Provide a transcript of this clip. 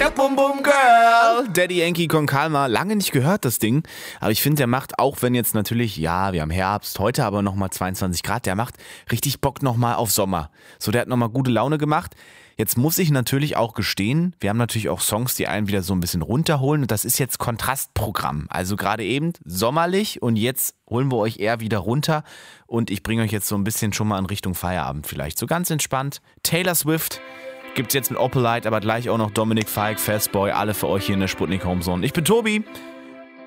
Bum Bum Girl. Daddy Yankee con Calma, lange nicht gehört das Ding, aber ich finde, der macht, auch wenn jetzt natürlich, ja, wir haben Herbst, heute aber nochmal 22 Grad, der macht richtig Bock nochmal auf Sommer. So, der hat nochmal gute Laune gemacht. Jetzt muss ich natürlich auch gestehen, wir haben natürlich auch Songs, die einen wieder so ein bisschen runterholen und das ist jetzt Kontrastprogramm. Also gerade eben sommerlich und jetzt holen wir euch eher wieder runter und ich bringe euch jetzt so ein bisschen schon mal in Richtung Feierabend vielleicht. So ganz entspannt. Taylor Swift gibt's jetzt mit Opalite, aber gleich auch noch Dominic Fike, Fastboy, alle für euch hier in der Sputnik Homezone. Ich bin Tobi.